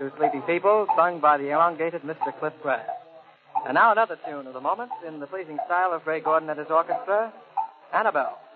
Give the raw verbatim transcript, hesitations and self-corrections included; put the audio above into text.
to Sleepy People, sung by the elongated Mister Cliff Glass. And now another tune of the moment in the pleasing style of Ray Gordon and his orchestra, Annabelle.